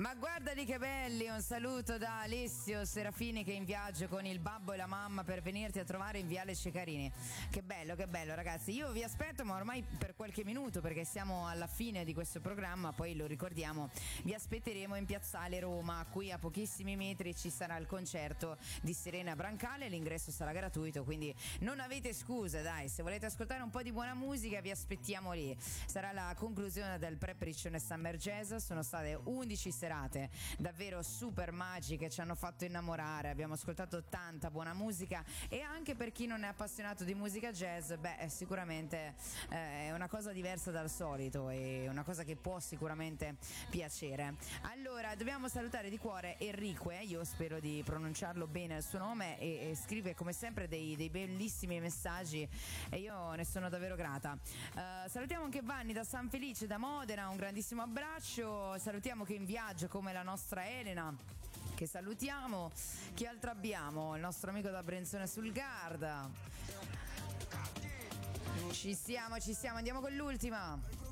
Ma guardali che belli, un saluto da Alessio Serafini che è in viaggio con il babbo e la mamma per venirti a trovare in Viale Cecarini. Che bello ragazzi, io vi aspetto ma ormai per qualche minuto perché siamo alla fine di questo programma, poi lo ricordiamo, vi aspetteremo in Piazzale Roma, qui a pochissimi metri ci sarà il concerto di Serena Brancale, l'ingresso sarà gratuito, quindi non avete scuse, dai, se volete ascoltare un po' di buona musica vi aspettiamo lì. Sarà la conclusione del Prepariccione Summer Jazz, sono state 11 serate davvero super magiche, ci hanno fatto innamorare, abbiamo ascoltato tanta buona musica e anche per chi non è appassionato di musica jazz, sicuramente è una cosa diversa dal solito e una cosa che può sicuramente piacere. Allora, dobbiamo salutare di cuore Enrique, io spero di pronunciarlo bene il suo nome, e scrive come sempre dei bellissimi messaggi e io ne sono davvero grata. Salutiamo anche Vanni da San Felice, da Modena, un grandissimo abbraccio. Salutiamo che in viaggio come la nostra Elena, che salutiamo. Chi altro abbiamo? Il nostro amico da Brenzone sul Garda. Ci siamo, andiamo con l'ultima.